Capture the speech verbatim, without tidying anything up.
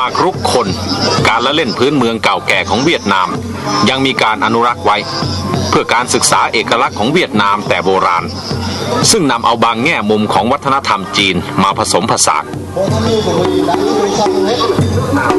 ากรุกคนการละเล่นพื้นเมืองเก่าแก่ของเวียดนามยังมีการอนุรักษ์ไว้เพื่อการศึกษาเอกลักษณ์ของเวียดนามแต่โบราณซึ่งนำเอาบางแง่มุมของวัฒนธรรมจีนมาผสมผสาน